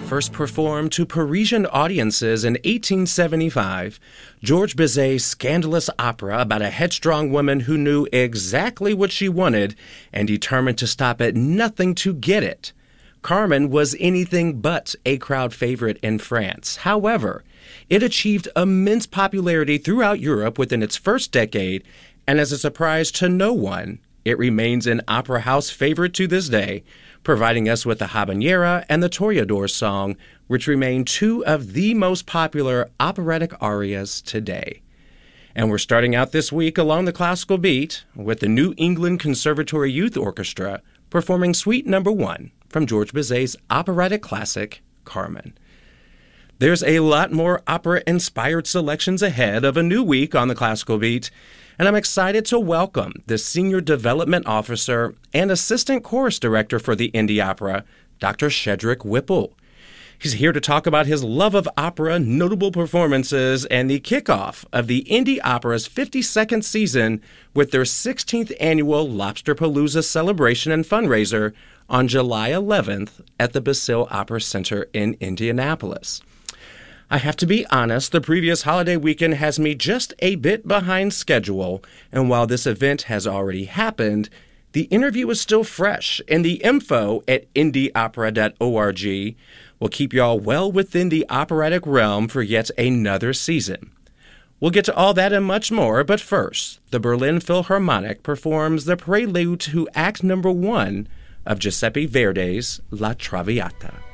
First performed to Parisian audiences in 1875, Georges Bizet's scandalous opera about a headstrong woman who knew exactly what she wanted and determined to stop at nothing to get it. Carmen was anything but a crowd favorite in France. However, it achieved immense popularity throughout Europe within its first decade, and as a surprise to no one, it remains an opera house favorite to this day, providing us with the Habanera and the Toreador song, which remain two of the most popular operatic arias today. And we're starting out this week along the classical beat with the New England Conservatory Youth Orchestra performing Suite No. 1 from Georges Bizet's operatic classic, Carmen. There's a lot more opera-inspired selections ahead of a new week on the classical beat, and I'm excited to welcome the Senior Development Officer and Assistant Chorus Director for the Indy Opera, Dr. Shedrick Whipple. He's here to talk about his love of opera, notable performances, and the kickoff of the Indy Opera's 52nd season with their 16th annual Lobsterpalooza celebration and fundraiser on July 11th at the Basile Opera Center in Indianapolis. I have to be honest, the previous holiday weekend has me just a bit behind schedule, and while this event has already happened, the interview is still fresh, and the info at indyopera.org will keep y'all well within the operatic realm for yet another season. We'll get to all that and much more, but first, the Berlin Philharmonic performs the prelude to Act No. 1 of Giuseppe Verdi's La Traviata.